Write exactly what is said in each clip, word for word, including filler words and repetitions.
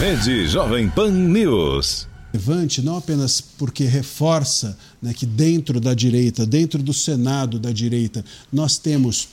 Rede Jovem Pan News. Relevante não apenas porque reforça, né, que dentro da direita, dentro do Senado da direita, nós temos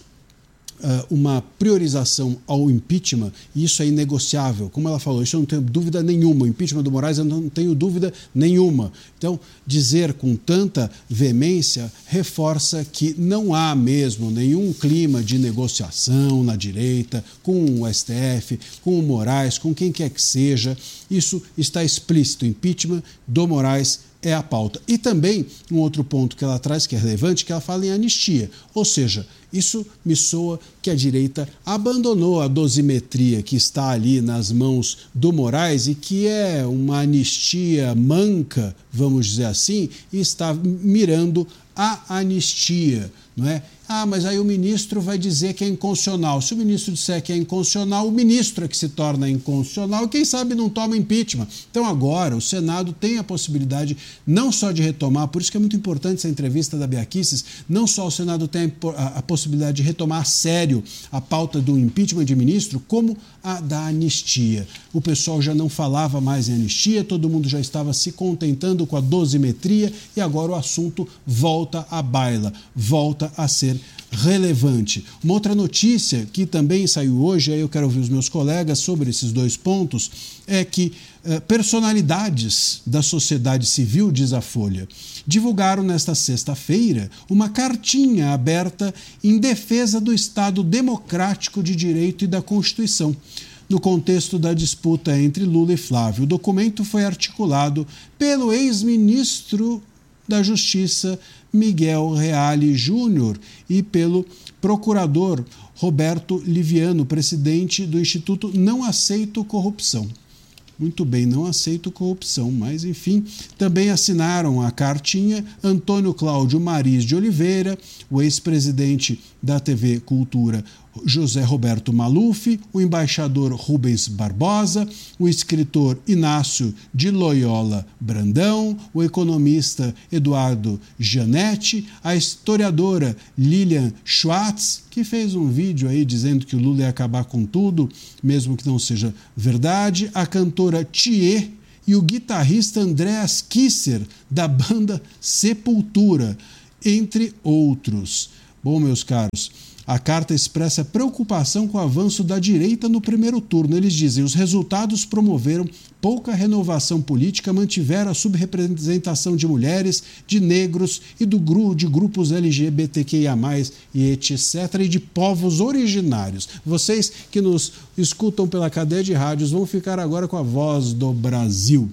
uh, uma priorização ao impeachment, e isso é inegociável. Como ela falou, isso eu não tenho dúvida nenhuma. O impeachment do Moraes eu não tenho dúvida nenhuma. Então, dizer com tanta veemência reforça que não há mesmo nenhum clima de negociação na direita, com o S T F, com o Moraes, com quem quer que seja. Isso está explícito. O impeachment do Moraes é a pauta. E também um outro ponto que ela traz que é relevante, que ela fala em anistia. Ou seja, isso me soa que a direita abandonou a dosimetria que está ali nas mãos do Moraes e que é uma anistia manca, vamos dizer assim, e está mirando a anistia, não é? Ah, mas aí o ministro vai dizer que é inconstitucional. Se o ministro disser que é inconstitucional, o ministro é que se torna inconstitucional e quem sabe não toma impeachment. Então agora o Senado tem a possibilidade não só de retomar, por isso que é muito importante essa entrevista da Bia Kicis, não só o Senado tem a, a possibilidade de retomar a sério a pauta do impeachment de ministro, como a da anistia. O pessoal já não falava mais em anistia, todo mundo já estava se contentando com a dosimetria e agora o assunto volta à baila, volta a ser relevante. Uma outra notícia que também saiu hoje, aí eu quero ouvir os meus colegas sobre esses dois pontos, é que eh, personalidades da sociedade civil, diz a Folha, divulgaram nesta sexta-feira uma cartinha aberta em defesa do Estado democrático de direito e da Constituição. No contexto da disputa entre Lula e Flávio, o documento foi articulado pelo ex-ministro da Justiça, Miguel Reale Júnior, e pelo procurador Roberto Liviano, presidente do Instituto Não Aceito Corrupção. Muito bem, não aceito corrupção, mas enfim, também assinaram a cartinha Antônio Cláudio Mariz de Oliveira, o ex-presidente da T V Cultura José Roberto Maluf, o embaixador Rubens Barbosa, o escritor Inácio de Loyola Brandão, o economista Eduardo Gianetti, a historiadora Lilian Schwartz, que fez um vídeo aí dizendo que o Lula ia acabar com tudo, mesmo que não seja verdade, a cantora Thier e o guitarrista Andreas Kisser, da banda Sepultura, entre outros. Bom, meus caros, a carta expressa preocupação com o avanço da direita no primeiro turno. Eles dizem: os resultados promoveram pouca renovação política, mantiveram a subrepresentação de mulheres, de negros e do grupo de grupos L G B T Q I A mais, e etcétera, e de povos originários. Vocês que nos escutam pela cadeia de rádios vão ficar agora com a Voz do Brasil.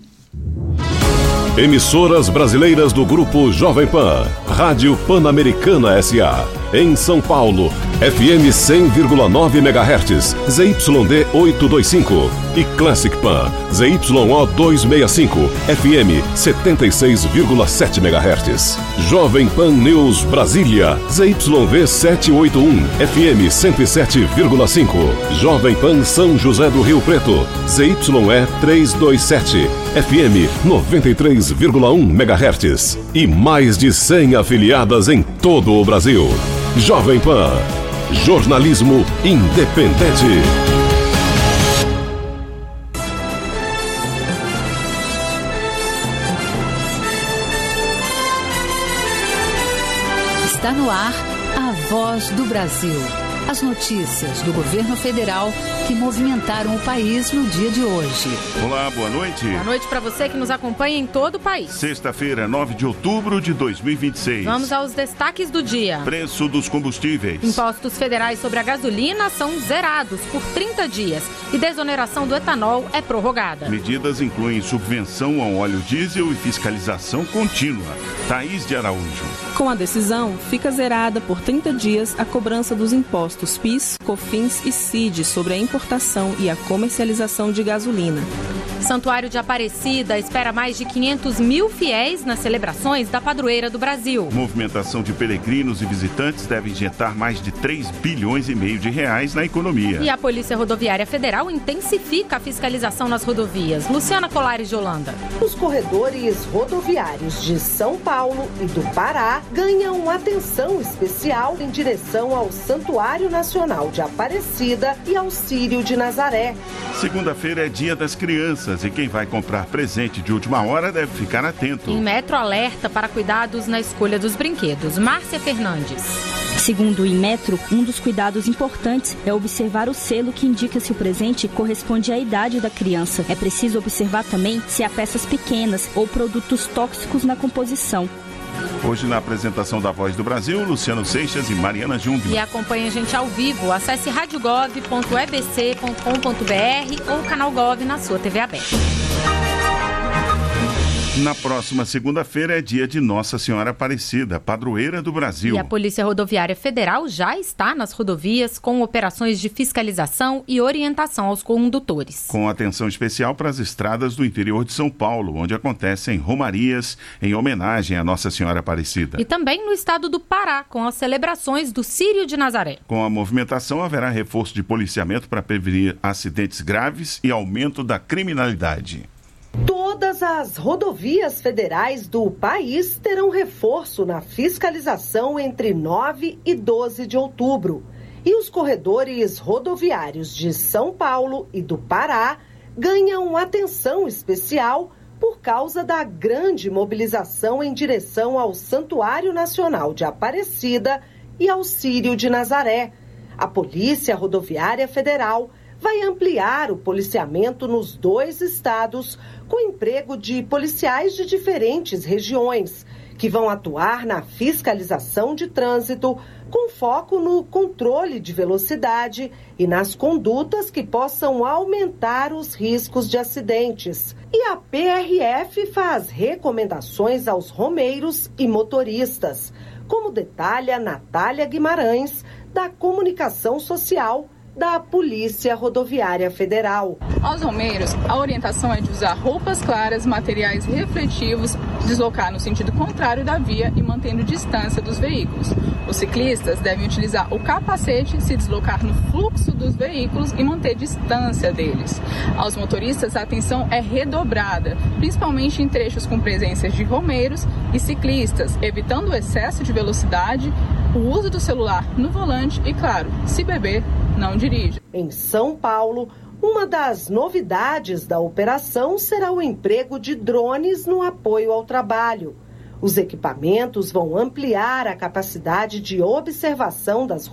Emissoras brasileiras do Grupo Jovem Pan. Rádio Pan-Americana S A Em São Paulo, F M cem vírgula nove megahertz, Z Y D oitocentos e vinte e cinco. E Classic Pan, Z Y O duzentos e sessenta e cinco, F M setenta e seis vírgula sete megahertz. Jovem Pan News Brasília, Z Y V setecentos e oitenta e um, F M cento e sete vírgula cinco. Jovem Pan São José do Rio Preto, Z Y E trezentos e vinte e sete, F M noventa e três vírgula um megahertz. E mais de cem afiliadas em todo o Brasil. Jovem Pan, jornalismo independente. Está no ar a Voz do Brasil. As notícias do governo federal que movimentaram o país no dia de hoje. Olá, boa noite. Boa noite para você que nos acompanha em todo o país. Sexta-feira, nove de outubro de dois mil e vinte e seis. Vamos aos destaques do dia. Preço dos combustíveis. Impostos federais sobre a gasolina são zerados por trinta dias e desoneração do etanol é prorrogada. Medidas incluem subvenção ao óleo diesel e fiscalização contínua. Thaís de Araújo. Com a decisão, fica zerada por trinta dias a cobrança dos impostos PIS, COFINS e C I D sobre a importação e a comercialização de gasolina. Santuário de Aparecida espera mais de quinhentos mil fiéis nas celebrações da Padroeira do Brasil. Movimentação de peregrinos e visitantes deve injetar mais de três bilhões e meio de reais na economia. E a Polícia Rodoviária Federal intensifica a fiscalização nas rodovias. Luciana Colares de Holanda. Os corredores rodoviários de São Paulo e do Pará ganham atenção especial em direção ao Santuário Santuário Nacional de Aparecida e ao Círio de Nazaré. Segunda-feira é Dia das Crianças e quem vai comprar presente de última hora deve ficar atento. Em Metro alerta para cuidados na escolha dos brinquedos. Márcia Fernandes. Segundo o Inmetro, um dos cuidados importantes é observar o selo que indica se o presente corresponde à idade da criança. É preciso observar também se há peças pequenas ou produtos tóxicos na composição. Hoje, na apresentação da Voz do Brasil, Luciano Seixas e Mariana Jung. E acompanhe a gente ao vivo. Acesse rádio gov ponto e b c ponto com ponto b r ou o canal Gov na sua T V aberta. Na próxima segunda-feira é dia de Nossa Senhora Aparecida, padroeira do Brasil. E a Polícia Rodoviária Federal já está nas rodovias com operações de fiscalização e orientação aos condutores. Com atenção especial para as estradas do interior de São Paulo, onde acontecem romarias em homenagem à Nossa Senhora Aparecida. E também no estado do Pará, com as celebrações do Círio de Nazaré. Com a movimentação, haverá reforço de policiamento para prevenir acidentes graves e aumento da criminalidade. Todas as rodovias federais do país terão reforço na fiscalização entre nove e doze de outubro. E os corredores rodoviários de São Paulo e do Pará ganham atenção especial por causa da grande mobilização em direção ao Santuário Nacional de Aparecida e ao Círio de Nazaré. A Polícia Rodoviária Federal vai ampliar o policiamento nos dois estados, com emprego de policiais de diferentes regiões, que vão atuar na fiscalização de trânsito, com foco no controle de velocidade e nas condutas que possam aumentar os riscos de acidentes. E a P R F faz recomendações aos romeiros e motoristas, como detalha Natália Guimarães, da Comunicação Social da Polícia Rodoviária Federal. Aos romeiros, a orientação é de usar roupas claras, materiais refletivos, deslocar no sentido contrário da via e mantendo distância dos veículos. Os ciclistas devem utilizar o capacete, se deslocar no fluxo dos veículos e manter distância deles. Aos motoristas, a atenção é redobrada, principalmente em trechos com presenças de romeiros e ciclistas, evitando o excesso de velocidade, o uso do celular no volante e, claro, se beber, não dirija. Em São Paulo, uma das novidades da operação será o emprego de drones no apoio ao trabalho. Os equipamentos vão ampliar a capacidade de observação das